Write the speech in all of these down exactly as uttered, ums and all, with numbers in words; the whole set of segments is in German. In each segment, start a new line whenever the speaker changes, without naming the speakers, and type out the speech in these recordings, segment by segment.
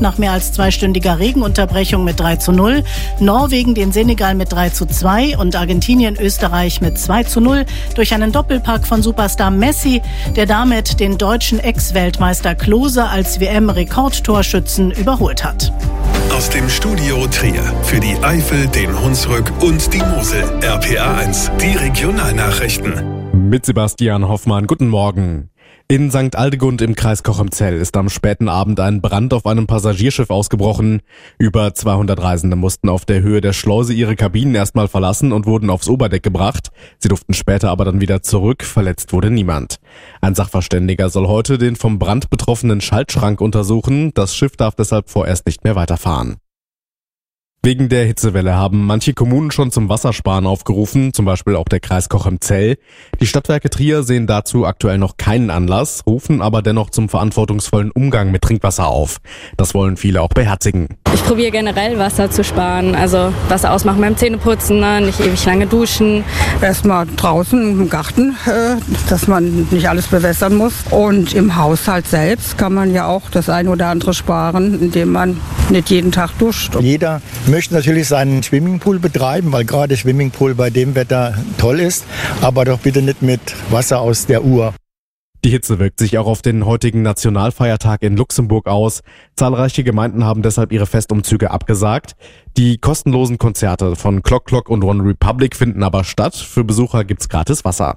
nach mehr als zweistündiger Regenunterbrechung mit drei zu null. Norwegen den Senegal mit drei zu zwei und Argentinien Österreich mit zwei zu null durch einen Doppelpack von Superstar Messi, der damit den deutschen Ex-Weltmeister Klose als W M-Rekordtorschützen überholt hat.
Aus dem Studio Trier für die Eifel, den Hunsrück und die Mosel. R P R eins, die Regionalnachrichten.
Mit Sebastian Hoffmann, guten Morgen. In Sankt Aldegund im Kreis Cochem-Zell ist am späten Abend ein Brand auf einem Passagierschiff ausgebrochen. Über zweihundert Reisende mussten auf der Höhe der Schleuse ihre Kabinen erstmal verlassen und wurden aufs Oberdeck gebracht. Sie durften später aber dann wieder zurück. Verletzt wurde niemand. Ein Sachverständiger soll heute den vom Brand betroffenen Schaltschrank untersuchen. Das Schiff darf deshalb vorerst nicht mehr weiterfahren. Wegen der Hitzewelle haben manche Kommunen schon zum Wassersparen aufgerufen, zum Beispiel auch der Kreis Cochem-Zell. Die Stadtwerke Trier sehen dazu aktuell noch keinen Anlass, rufen aber dennoch zum verantwortungsvollen Umgang mit Trinkwasser auf. Das wollen viele auch beherzigen.
Ich probiere generell Wasser zu sparen, also Wasser ausmachen beim Zähneputzen, ne? Nicht ewig lange duschen.
Erstmal draußen im Garten, äh, dass man nicht alles bewässern muss. Und im Haushalt selbst kann man ja auch das ein oder andere sparen, indem man nicht jeden Tag duscht.
Jeder möchte natürlich seinen Swimmingpool betreiben, weil gerade Swimmingpool bei dem Wetter toll ist, aber doch bitte nicht mit Wasser aus der Uhr.
Die Hitze wirkt sich auch auf den heutigen Nationalfeiertag in Luxemburg aus. Zahlreiche Gemeinden haben deshalb ihre Festumzüge abgesagt. Die kostenlosen Konzerte von Clock Clock und One Republic finden aber statt. Für Besucher gibt's gratis Wasser.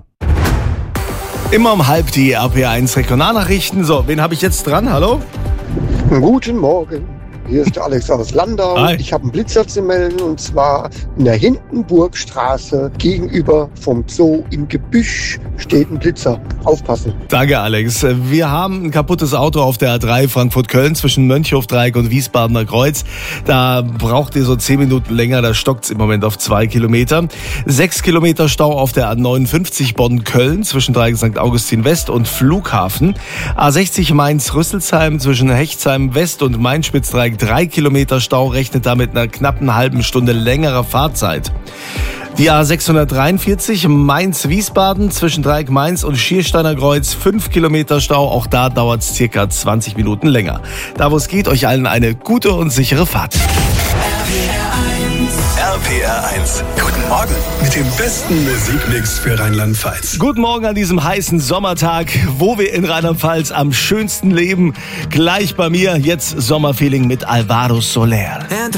Immer um halb die R P eins Regionalnachrichten. So, wen habe ich jetzt dran? Hallo?
Guten Morgen. Hier ist der Alex aus Landau.
Hi.
Ich habe einen Blitzer zu melden und zwar in der Hindenburgstraße gegenüber vom Zoo im Gebüsch steht ein Blitzer. Aufpassen.
Danke, Alex. Wir haben ein kaputtes Auto auf der A drei Frankfurt-Köln zwischen Mönchhofdreieck und Wiesbadener Kreuz. Da braucht ihr so zehn Minuten länger, da stockt's im Moment auf zwei Kilometer. Sechs Kilometer Stau auf der A neunundfünfzig Bonn-Köln zwischen Dreieck Sankt Augustin West und Flughafen. A sechzig Mainz-Rüsselsheim zwischen Hechtsheim West und Main-Spitzdreieck drei Kilometer Stau, rechnet damit einer knappen halben Stunde längerer Fahrzeit. Die A sechshundertdreiundvierzig Mainz-Wiesbaden zwischen Dreieck Mainz und Schiersteiner Kreuz, fünf Kilometer Stau, auch da dauert es circa zwanzig Minuten länger. Da wo es geht, euch allen eine gute und sichere Fahrt.
R P R eins, guten Morgen mit dem besten Musikmix für Rheinland-Pfalz.
Guten Morgen an diesem heißen Sommertag, wo wir in Rheinland-Pfalz am schönsten leben. Gleich bei mir jetzt Sommerfeeling mit Alvaro Soler.